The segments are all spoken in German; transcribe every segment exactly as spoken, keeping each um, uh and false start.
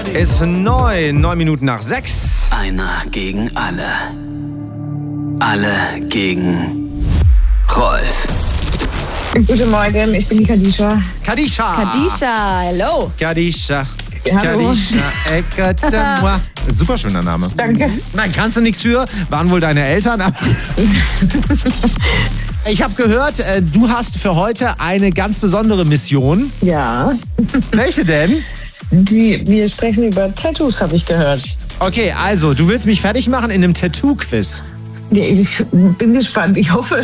Ist neun, neun Minuten nach sechs. Einer gegen alle. Alle gegen Rolf. Guten Morgen, ich bin die Kadisha. Kadisha. Kadisha, hello. Kadisha. Ja, hallo. Kadisha, Ekatama. Super schöner Name. Danke. Nein, kannst du nichts für. Waren wohl deine Eltern. Ich habe gehört, du hast für heute eine ganz besondere Mission. Ja. Welche denn? Die, wir sprechen über Tattoos, habe ich gehört. Okay, also, du willst mich fertig machen in einem Tattoo-Quiz. Ja, ich bin gespannt, ich hoffe.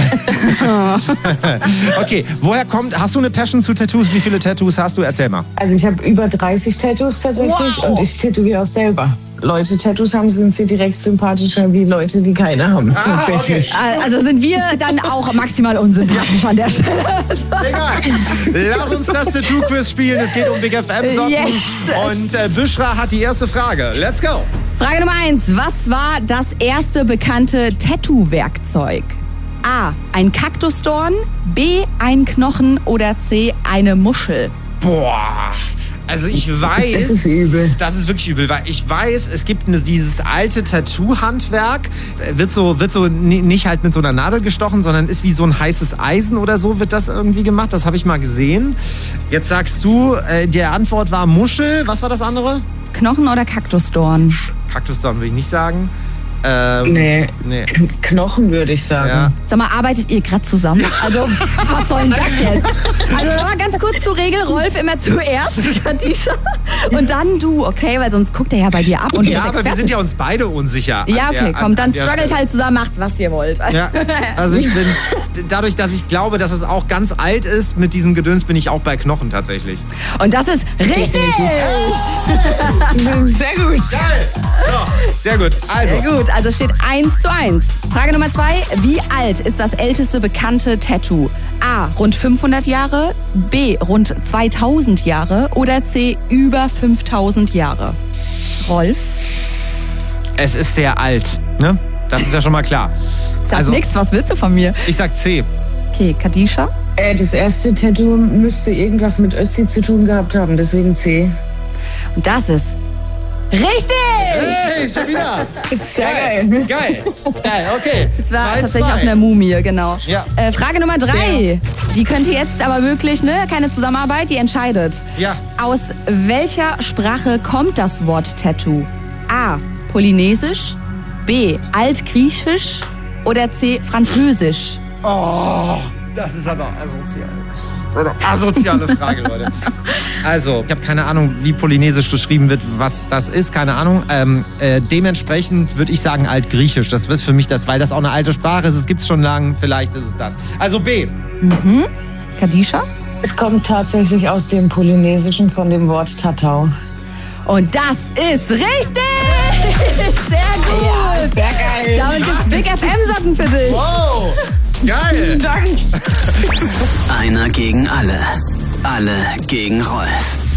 Okay, woher kommt, hast du eine Passion zu Tattoos? Wie viele Tattoos hast du? Erzähl mal. Also ich habe über dreißig Tattoos tatsächlich. Wow. Und ich tätowiere auch selber. Leute, Tattoos haben, sind sie direkt sympathischer wie Leute, die keine haben. Ah, Tatsächlich. okay. Also sind wir dann auch maximal unsympathisch an der Stelle. Egal. Lass uns das Tattoo-Quiz spielen. Es geht um Big F M-Socken. Yes. Und äh, Büschra hat die erste Frage. Let's go. Frage Nummer eins. Was war das erste bekannte Tattoo-Werkzeug? A. Ein Kaktusdorn, B. ein Knochen oder C. eine Muschel? Boah. Also ich weiß, Das ist übel. Das ist wirklich übel, weil ich weiß, es gibt eine, dieses alte Tattoo-Handwerk, wird so, wird so n- nicht halt mit so einer Nadel gestochen, sondern ist wie so ein heißes Eisen oder so, wird das irgendwie gemacht. Das habe ich mal gesehen. Jetzt sagst du, äh, die Antwort war Muschel. Was war das andere? Knochen oder Kaktusdorn? Kaktusdorn würde ich nicht sagen. Ähm, Nee. nee. K- Knochen würde ich sagen. Ja. Sag mal, arbeitet ihr gerade zusammen? Also, was soll denn das jetzt? Also, noch mal ganz kurz zur Regel. Rolf immer zuerst, Kadisha. Und dann du, okay? Weil sonst guckt er ja bei dir ab. Und du Ja, bist aber wir Experte. sind ja uns beide unsicher. an Ja, der- okay, an- komm, dann an der struggelt Stelle. halt zusammen, macht, was ihr wollt. Ja, also ich bin, dadurch, dass ich glaube, dass es auch ganz alt ist, mit diesem Gedöns bin ich auch bei Knochen tatsächlich. Und das ist richtig! Sehr gut. Geil! So, sehr gut. Also, Sehr gut, also steht eins zu eins. Frage Nummer zwei. Wie alt ist das älteste bekannte Tattoo? A. Rund fünfhundert Jahre, B. Rund zweitausend Jahre oder C. Über fünftausend Jahre? Rolf? es ist sehr alt, ne? Das ist ja schon mal klar. Sag Also- nix, was willst du von mir? Ich sag C. Okay, Kadisha? Äh, das erste Tattoo müsste irgendwas mit Ötzi zu tun gehabt haben, deswegen C. Und das ist richtig! Hey, schon wieder. Sehr Geil. Geil. Geil, okay. Es war zwei, tatsächlich zwei. auf einer Mumie, genau. Ja. Äh, Frage Nummer drei. Die könnte jetzt aber wirklich, ne, keine Zusammenarbeit, die entscheidet. Ja. Aus welcher Sprache kommt das Wort Tattoo? A. Polynesisch, B. Altgriechisch oder C. Französisch? Oh, das ist aber asozial. Das ist eine asoziale Frage, Leute. Also, ich habe keine Ahnung, wie Polynesisch geschrieben wird, was das ist, keine Ahnung. Ähm, äh, dementsprechend würde ich sagen Altgriechisch. Das wird für mich das, weil das auch eine alte Sprache ist. Es gibt es schon lange, vielleicht ist es das. Also B. Mhm. Kadisha? Es kommt tatsächlich aus dem Polynesischen von dem Wort Tatau. Und das ist richtig! Sehr gut! Sehr geil. Damit gibt's Big F M-Socken für dich. Wow, geil. Danke. Einer gegen alle. Alle gegen Rolf.